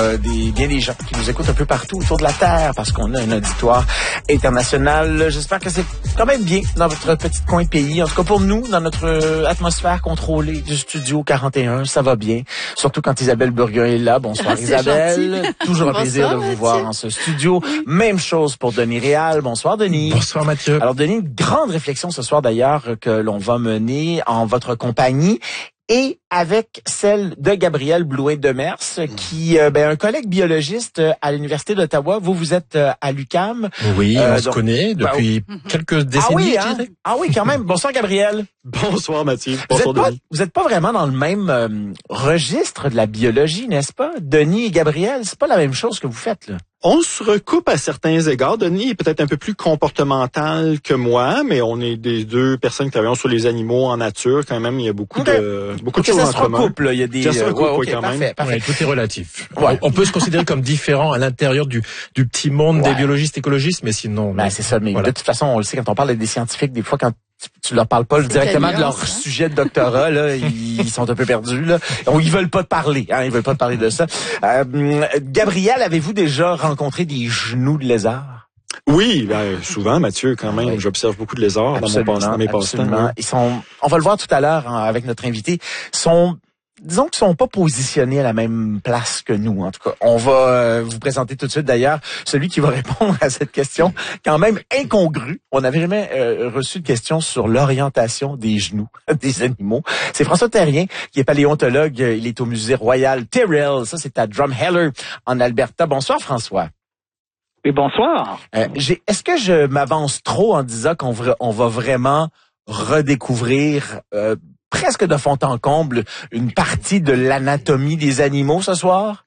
bien des gens qui nous écoutent un peu partout autour de la Terre parce qu'on a un auditoire international. J'espère que c'est quand même bien dans votre petit coin de pays. En tout cas pour nous, dans notre atmosphère contrôlée du Studio 41, ça va bien. Surtout quand Isabelle Burguin est là. Bonsoir Isabelle. Gentil. Toujours un plaisir de vous voir en ce studio. Même chose pour Denis Réal. Bonsoir Denis. Bonsoir Mathieu. Alors Denis, une grande réflexion ce soir d'ailleurs que l'on va mener en votre compagnie. Et avec celle de Gabriel Blouin-Demers, qui un collègue biologiste à l'Université d'Ottawa. Vous êtes à l'UQAM. Oui, on se connaît depuis quelques décennies, je dirais. Ah oui, quand même. Bonsoir Gabriel. Bonsoir Mathieu. Bonsoir Denis. Vous êtes pas vraiment dans le même registre de la biologie, n'est-ce pas? Denis et Gabriel, c'est pas la même chose que vous faites, là. On se recoupe à certains égards. Denis est peut-être un peu plus comportemental que moi, mais on est des deux personnes qui travaillent sur les animaux en nature. Quand même, il y a beaucoup de choses en commun. Ça se recoupe, là. Il y a des... Ça se recoupe, quand même. Parfait. Ouais, tout est relatif. Ouais. On peut se considérer comme différent à l'intérieur du petit monde des biologistes écologistes, mais sinon... c'est ça. Mais voilà. de toute façon, on le sait, quand on parle des scientifiques, des fois, quand tu leur parles pas directement de leur sujet de doctorat, là, ils sont un peu perdus, là. Ils veulent pas te parler, hein, ils veulent pas te parler de ça. Gabriel, avez-vous déjà rencontré des genoux de lézard? Oui, souvent, Mathieu, quand même. J'observe beaucoup de lézards dans mes passe-temps. Ils sont, on va le voir tout à l'heure avec notre invité, disons qu'ils sont pas positionnés à la même place que nous. En tout cas, on va vous présenter tout de suite d'ailleurs celui qui va répondre à cette question quand même incongrue. On n'avait jamais reçu de question sur l'orientation des genoux des animaux. C'est François Terrien qui est paléontologue. Il est au musée royal Tyrrell. Ça, c'est à Drumheller en Alberta. Bonsoir François. Oui, bonsoir. Est-ce que je m'avance trop en disant qu'on va vraiment redécouvrir presque de fond en comble une partie de l'anatomie des animaux ce soir?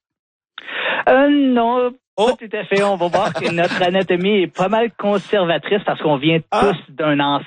Non, pas tout à fait. On va voir que notre anatomie est pas mal conservatrice parce qu'on vient tous d'un